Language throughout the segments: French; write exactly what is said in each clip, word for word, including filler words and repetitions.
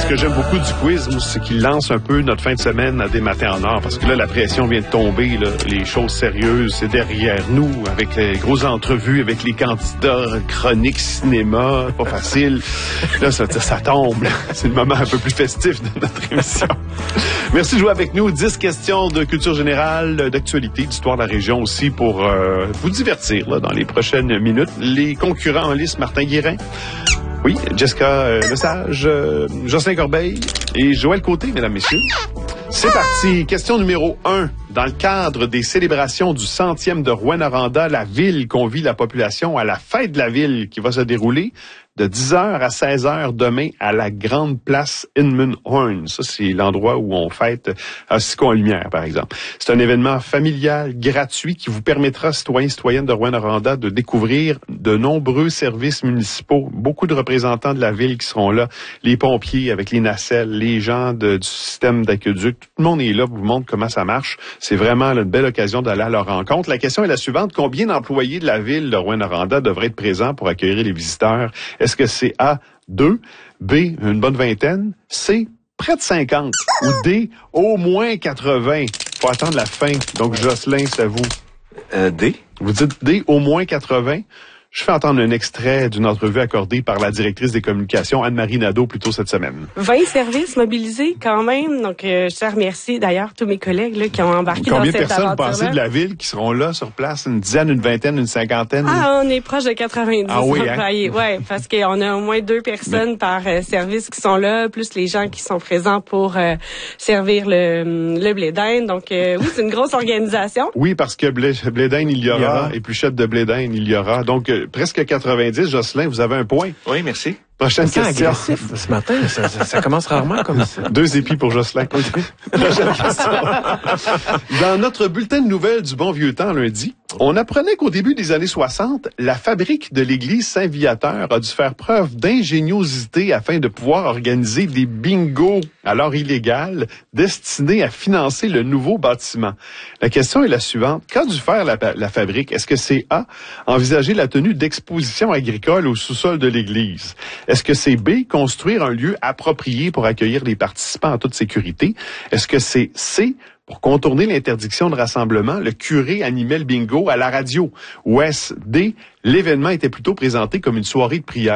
Ce que j'aime beaucoup du quiz, moi, c'est qu'il lance un peu notre fin de semaine à des matins en or, parce que là, la pression vient de tomber, là. Les choses sérieuses, c'est derrière nous, avec les grosses entrevues, avec les candidats, chroniques, cinéma, pas facile. Là, ça, ça tombe. Là. C'est le moment un peu plus festif de notre émission. Merci de jouer avec nous. dix questions de culture générale, d'actualité, d'histoire de la région aussi pour euh, vous divertir là, dans les prochaines minutes. Les concurrents en liste, Martin Guérin. Oui, Jessica euh, Lesage, euh, Jocelyn Corbeil et Joël Côté, mesdames, messieurs. C'est parti. Question numéro un. Dans le cadre des célébrations du centième de Rouyn-Noranda, la ville convie la population à la fête de la ville qui va se dérouler de dix heures à seize heures demain à la grande place Inman Horn. Ça, c'est l'endroit où on fête à Sicon-Lumière, par exemple. C'est un événement familial, gratuit, qui vous permettra, citoyens et citoyennes de Rouyn-Noranda, de découvrir de nombreux services municipaux. Beaucoup de représentants de la ville qui seront là. Les pompiers avec les nacelles, les gens de, du système d'aqueduc. Tout le monde est là pour vous montrer comment ça marche. C'est vraiment là, une belle occasion d'aller à leur rencontre. La question est la suivante. Combien d'employés de la ville de Rouyn-Noranda devraient être présents pour accueillir les visiteurs? Est-ce que c'est A, deux, B, une bonne vingtaine, C, près de cinquante, ou D, au moins quatre-vingts? Faut attendre la fin. Donc, Jocelyn, c'est à vous. Euh, D. Vous dites D, au moins quatre-vingts? Je fais entendre un extrait d'une entrevue accordée par la directrice des communications, Anne-Marie Nadeau, plus tôt cette semaine. vingt services mobilisés quand même. Donc, euh, je tiens à remercier d'ailleurs tous mes collègues là, qui ont embarqué Combien dans cette aventure. Combien de personnes passées de la ville qui seront là sur place? Une dizaine, une vingtaine, une cinquantaine? Ah, on est proche de quatre-vingt-dix ah oui, employés. Hein? Ouais, parce qu'on a au moins deux personnes Mais... par euh, service qui sont là, plus les gens qui sont présents pour euh, servir le, le blé d'Inde. Donc, euh, oui, c'est une grosse organisation. Oui, parce que blé, blé d'Inde, il y aura, il y aura. Épluchette de blé d'Inde, il y aura. Donc, euh, presque quatre-vingt-dix. Jocelyn, vous avez un point. Oui, merci. Prochaine c'est question. Agressif ce matin, ça, ça, ça commence rarement comme ça. Deux épis pour Jocelyn. Prochaine question. Dans notre bulletin de nouvelles du bon vieux temps lundi, on apprenait qu'au début des années soixante, la fabrique de l'église Saint-Viateur a dû faire preuve d'ingéniosité afin de pouvoir organiser des bingos, alors illégales, destinés à financer le nouveau bâtiment. La question est la suivante. Qu'a dû faire la, la fabrique? Est-ce que c'est A, envisager la tenue d'expositions agricoles au sous-sol de l'église? Est-ce que c'est B, construire un lieu approprié pour accueillir les participants en toute sécurité? Est-ce que c'est C, pour contourner l'interdiction de rassemblement, le curé animait le bingo à la radio? Ou est-ce D, l'événement était plutôt présenté comme une soirée de prière?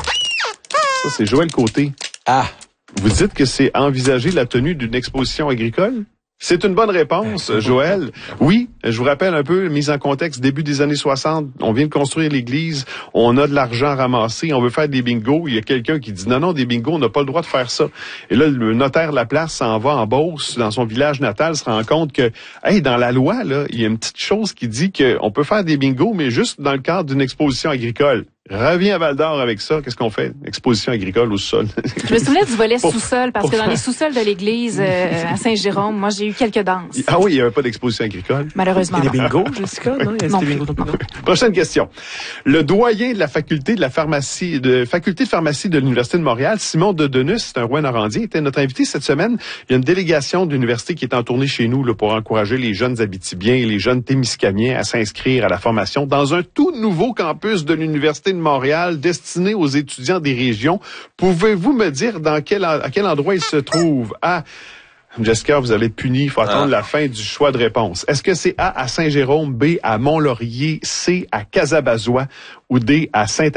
Ça, c'est Joël Côté. Ah! Vous dites que c'est envisager la tenue d'une exposition agricole? C'est une bonne réponse, Joël. Oui, je vous rappelle un peu, mise en contexte, début des années soixante, on vient de construire l'église, on a de l'argent ramassé, on veut faire des bingos. Il y a quelqu'un qui dit non, non, des bingos, on n'a pas le droit de faire ça. Et là, le notaire de la place s'en va en Beauce, dans son village natal, se rend compte que, hey, dans la loi, là, il y a une petite chose qui dit qu'on peut faire des bingos, mais juste dans le cadre d'une exposition agricole. Reviens à Val-d'Or avec ça. Qu'est-ce qu'on fait? Exposition agricole au sous-sol. Je me souvenais du volet sous-sol, parce que dans les sous-sols de l'église euh, à Saint-Jérôme, moi, j'ai eu quelques danses. Ah oui, il n'y avait pas d'exposition agricole? Malheureusement. Il y a des bingos, Jessica? Non, il y a non des bingos. Non. Prochaine question. Le doyen de la faculté de la pharmacie, de faculté de pharmacie de l'Université de Montréal, Simon Dedenus, c'est un Rouyn-Norandien, était notre invité cette semaine. Il y a une délégation de l'université qui est en tournée chez nous là, pour encourager les jeunes Abitibiens et les jeunes Témiscamiens à s'inscrire à la formation dans un tout nouveau campus de l'Université de Montréal destiné aux étudiants des régions. Pouvez-vous me dire dans quel, à quel endroit il se trouve? Ah, Jessica, vous allez être puni. Il faut attendre ah. la fin du choix de réponse. Est-ce que c'est A, à Saint-Jérôme, B, à Mont-Laurier, C, à Casabazois ou D, à Saint